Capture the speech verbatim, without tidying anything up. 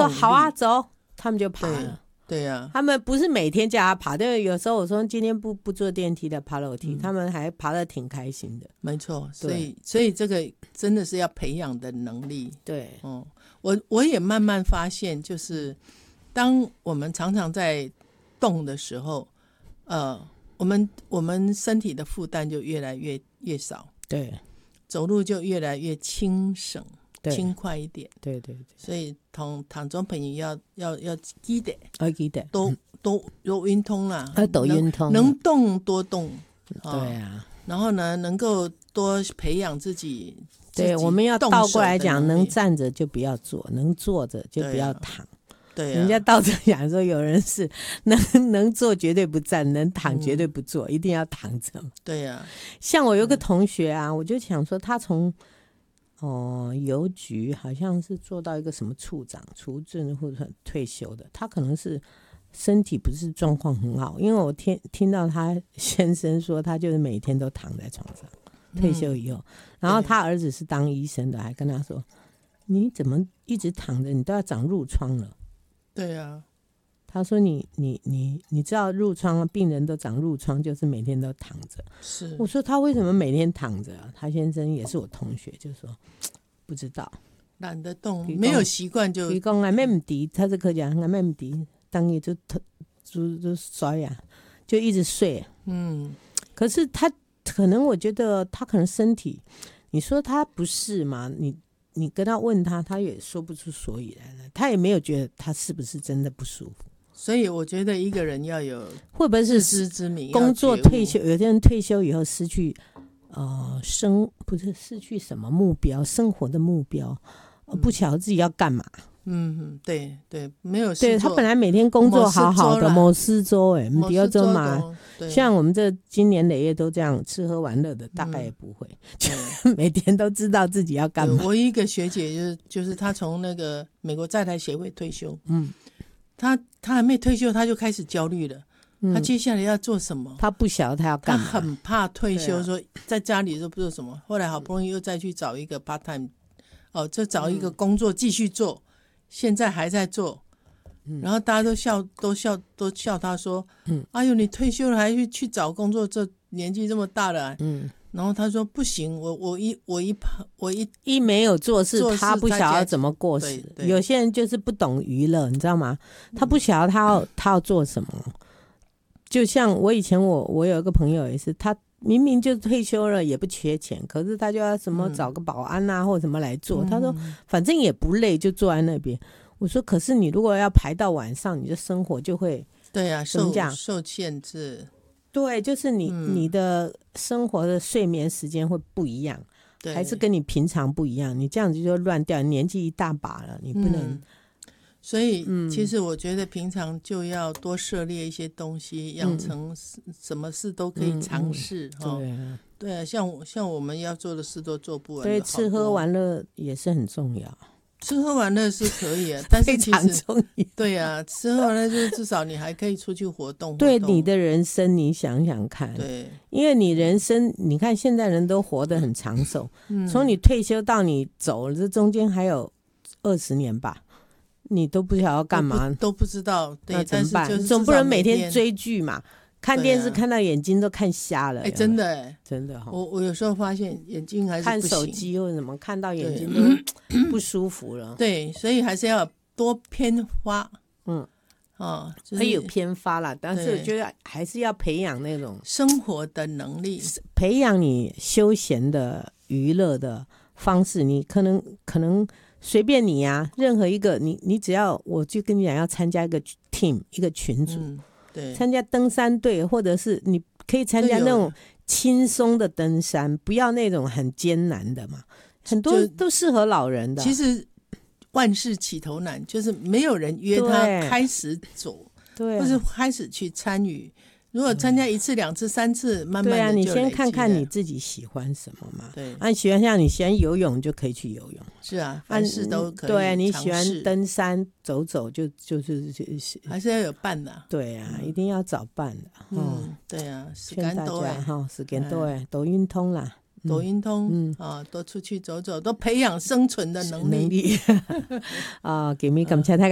说好啊走，他们就爬了。 对呀、啊， 他们不是每天叫他爬，但是有时候我说今天不不坐电梯的爬楼梯、嗯，他们还爬得挺开心的。 没错，所以所以这个真的是要培养的能力。 对， 嗯，我我也慢慢发现，就是当我们常常在动的时候，呃，我们我们身体的负担就越来越越少， 对， 走路就越来越轻省。轻快一点， 对对对， 所以同唐中朋友要要要记得， 要记得， 都都有运通啦， 要抖运通， 能动多动， 对啊， 然后呢，能够多培养自己。 对，我们要倒过来讲，能站着就不要坐，能坐着就不要躺。 对、啊， 人家倒着讲说，有人是能能坐绝对不站，能躺绝对不坐，嗯、一定要躺着。 对呀、啊， 像我有个同学啊，我就想说，他从哦，邮局好像是做到一个什么处长、处长或者退休的，他可能是身体不是状况很好，因为我听听到他先生说，他就是每天都躺在床上，退休以后，嗯、然后他儿子是当医生的，还跟他说：“你怎么一直躺着？你都要长褥疮了。” 对啊， 他说你：“你你你你知道褥疮，病人都长褥疮，就是每天都躺着。” 是， 我说他为什么每天躺着、啊？他先生也是我同学，就说不知道， 懒得动，没有习惯就。 他说：“妹妹迪，他是客家，妹妹迪当夜就就就刷牙，就一直睡。嗯，可是他可能，我觉得他可能身体，你说他不是嘛？你你跟他问他，他也说不出所以然来，他也没有觉得他是不是真的不舒服。” 所以我觉得一个人要有会不会是自知之明， 工作退休，有些人退休以后失去呃生不是失去什么目标，生活的目标，呃、不晓得自己要干嘛。 嗯，对对，没有事做。 对，他本来每天工作好好的，某四周哎，某四周嘛，像我们这经年累月都这样吃喝玩乐的，大概也不会，嗯、每天都知道自己要干嘛。 我一个学姐就是就是她从那个美国在台协会退休，嗯。他他还没退休，他就开始焦虑了。嗯、他接下来要做什么？ 他不晓得他要干嘛。 他很怕退休，说在家里都不做什么。后来好不容易又再去找一个 part time， 哦，就找一个工作继续做，嗯、现在还在做。嗯、然后大家都笑，都笑，都笑他说：“嗯、哎呦，你退休了还去去找工作，这年纪这么大了、啊。”嗯。然后他说不行，我我一我一我一一没有做事，他不晓得怎么过时。有些人就是不懂娱乐，你知道吗？他不晓得他要、嗯、他要做什么。就像我以前我我有一个朋友也是，他明明就退休了，也不缺钱，可是他就要什么找个保安啊、嗯、或者什么来做。他说反正也不累，就坐在那边。我说可是你如果要排到晚上，你的生活就会对啊受受限制。 对，就是你、嗯、你的生活的睡眠时间会不一样，还是跟你平常不一样，你这样子就乱掉，年纪一大把了，你不能、嗯、 所以、嗯、其实我觉得平常就要多涉猎一些东西，养成什么事都可以尝试、嗯嗯、对啊，对啊，像像我们要做的事都做不完， 对，吃喝玩乐也是很重要， 吃喝玩乐是可以啊，但是其实非常重要。 对啊，吃喝玩乐就是至少你还可以出去活动活动。 对你的人生，你想想看， 对， 因为你人生，你看现在人都活得很长寿，嗯、从你退休到你走，这中间还有二十年吧，你都不晓得要干嘛， 都 不, 都不知道。对， 那怎么办？ 但是就是总不能每天追剧嘛。看电视看到眼睛都看瞎了，哎、 欸，真的哎、欸， 真的哈、哦。 我我有时候发现眼睛还是不行， 看手机或者什么，看到眼睛都不舒服了。 对，所以还是要多偏发，嗯，哦， 就是、很有偏发啦。但是我觉得还是要培养那种生活的能力， 培养你休闲的娱乐的方式。你可能可能随便你啊，任何一个你你只要，我就跟你讲，要参加一个 team 一个群组。嗯，对，参加登山队，或者是你可以参加那种轻松的登山，不要那种很艰难的嘛，很多都适合老人的。 其实万事起头难，就是没有人约他开始走，对，或是开始去参与。如果参加一次两次三次，慢慢的就累积了。对啊， 你先看看你自己喜欢什么嘛。 对， 啊，喜欢像你喜欢游泳就可以去游泳。 是啊，凡事都可以。 对啊，你喜欢登山走走就就是还是要有伴的、啊。 对啊、嗯，一定要找伴的。 嗯，嗯对啊， 劝大家哈，时间多哎，抖音通啦。 抖音通，嗯啊，多出去走走，多培养生存的能力。 能力啊，給你感謝大家。